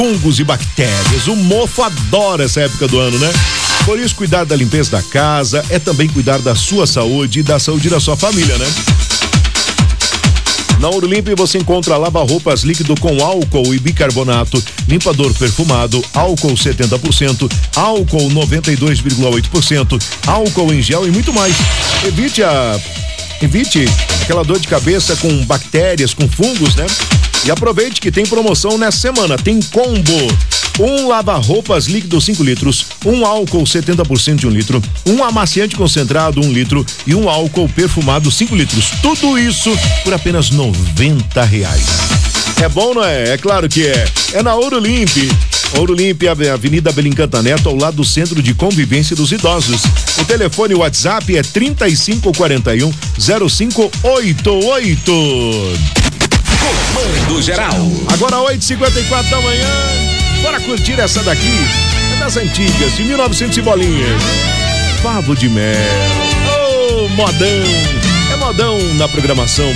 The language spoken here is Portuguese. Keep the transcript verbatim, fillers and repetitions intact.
fungos e bactérias. O mofo adora essa época do ano, né? Por isso, cuidar da limpeza da casa é também cuidar da sua saúde e da saúde da sua família, né? Na Ouro Limpo você encontra lava-roupas líquido com álcool e bicarbonato, limpador perfumado, álcool setenta por cento, álcool noventa e dois vírgula oito por cento, álcool em gel e muito mais. Evite a evite aquela dor de cabeça com bactérias, com fungos, né? E aproveite que tem promoção nessa semana, tem combo. Um lava-roupas líquido cinco litros, um álcool setenta por cento de um litro, um amaciante concentrado um litro e um álcool perfumado cinco litros. Tudo isso por apenas noventa reais. É bom, não é? É claro que é. É na Ouro Limpo. Ouro Limpo, Avenida Belincanta Neto, ao lado do Centro de Convivência dos Idosos. O telefone WhatsApp é trinta e cinco quarenta e um zero cinco oito oito. Comando Geral. Agora oito e cinquenta e quatro da manhã. Bora curtir essa daqui. É das antigas, de mil e novecentos e bolinhas. Favo de mel. Oh, modão. É modão na programação